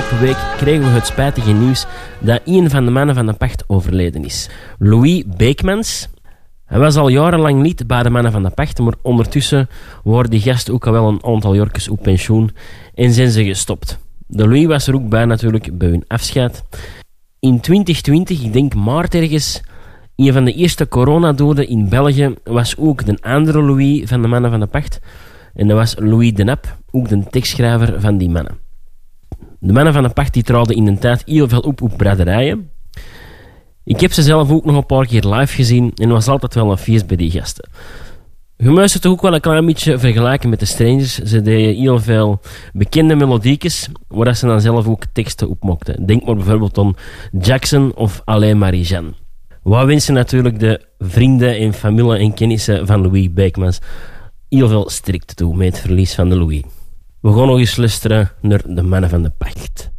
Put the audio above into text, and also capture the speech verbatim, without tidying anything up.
Afgelopen week kregen we het spijtige nieuws dat een van de mannen van de pacht overleden is. Louis Beekmans. Hij was al jarenlang lid bij de mannen van de pacht, maar ondertussen waren die gasten ook al wel een aantal jarkes op pensioen en zijn ze gestopt. De Louis was er ook bij natuurlijk, bij hun afscheid. In twintig twintig, ik denk maart ergens, een van de eerste coronadoden in België was ook de andere Louis van de mannen van de pacht. En dat was Louis de Nap, ook de tekstschrijver van die mannen. De mannen van de pacht die traden in een tijd heel veel op op braderijen. Ik heb ze zelf ook nog een paar keer live gezien en was altijd wel een feest bij die gasten. Je moet ze toch ook wel een klein beetje vergelijken met de Strangers. Ze deden heel veel bekende melodiekjes, waar ze dan zelf ook teksten op mochten. Denk maar bijvoorbeeld aan Jackson of Alain Marie-Jeanne. Wij wensen natuurlijk de vrienden en familie en kennissen van Louis Beekmans heel veel sterkte toe met het verlies van de Louis. We gaan nog eens luisteren naar de mannen van de pacht.